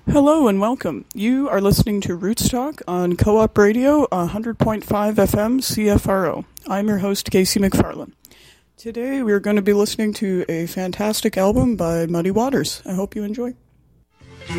Hello and welcome. You are listening to Roots Talk on Co-op Radio 100.5 FM CFRO. I'm your host, Casey McFarlane. Today we're going to be listening to a fantastic album by Muddy Waters. I hope you enjoy.